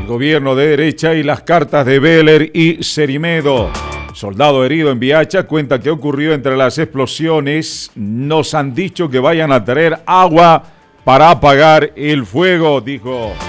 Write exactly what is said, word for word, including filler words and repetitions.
gobierno de derecha y las cartas de Beller y Cerimedo. Soldado herido en Viacha cuenta que ocurrió entre las explosiones. Nos han dicho que vayan a traer agua para apagar el fuego, dijo.